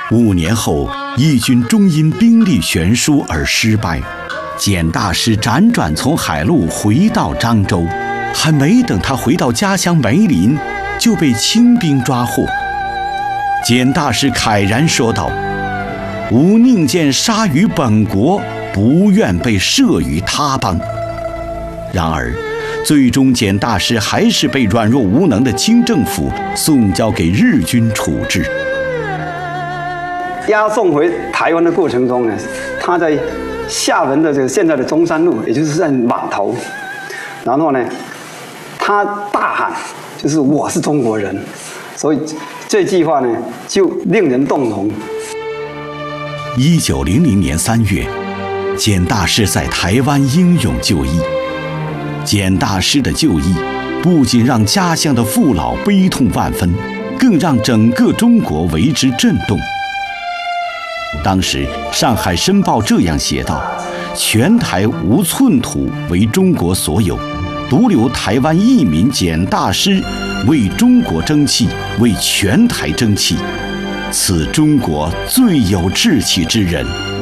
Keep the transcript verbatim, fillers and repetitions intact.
五年后，义军终因兵力悬殊而失败。简大师辗转从海路回到漳州，还没等他回到家乡梅林，就被清兵抓获。简大师慨然说道：“吾宁见杀于本国，不愿被摄于他邦。”然而，最终简大师还是被软弱无能的清政府送交给日军处置。 押送回台湾的过程中呢，他在厦门的这个现在的中山路，也就是在码头，然后呢，他大喊，就是我是中国人，所以这句话呢就令人动容。 一九零零年三月，简大师在台湾英勇就义。简大师的就义，不仅让家乡的父老悲痛万分，更让整个中国为之震动。当时，《上海申报》这样写道：“全台无寸土为中国所有，独留台湾一民简大师为中国争气，为全台争气。此中国最有志气之人。”